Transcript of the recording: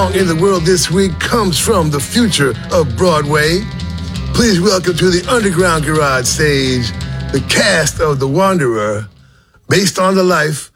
song in the world this week comes from the future of Broadway. Please welcome to the Underground Garage stage the cast of The Wanderer, based on the life